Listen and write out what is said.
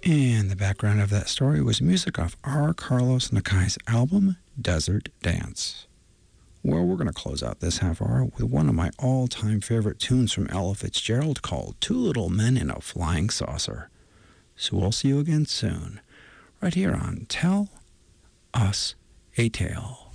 And the background of that story was music off R. Carlos Nakai's album, Desert Dance. Well, we're going to close out this half hour with one of my all-time favorite tunes from Ella Fitzgerald called Two Little Men in a Flying Saucer. So we'll see you again soon, right here on Tell Us a Tale.